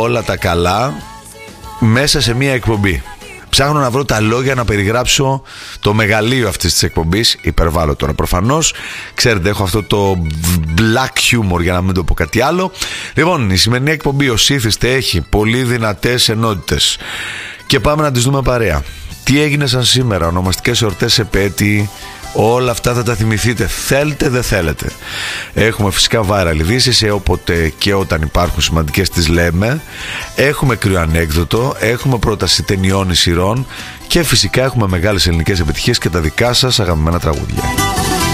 όλα τα καλά μέσα σε μία εκπομπή. Ψάχνω να βρω τα λόγια να περιγράψω το μεγαλείο αυτής της εκπομπής. Υπερβάλλω τώρα προφανώς. Ξέρετε, έχω αυτό το black humor, για να μην το πω κάτι άλλο. Λοιπόν, η σημερινή εκπομπή, ως ήθιστε, έχει πολύ δυνατές ενότητες. Και πάμε να τις δούμε παρέα. Τι έγινε σαν σήμερα, ονομαστικές εορτές, επέτειοι, όλα αυτά θα τα θυμηθείτε, θέλετε δεν θέλετε. Έχουμε φυσικά viral ειδήσεις, όποτε και όταν υπάρχουν σημαντικές τις λέμε. Έχουμε κρυοανέκδοτο, έχουμε πρόταση ταινιών ή σειρών και φυσικά έχουμε μεγάλες ελληνικές επιτυχίες και τα δικά σας αγαπημένα τραγούδια.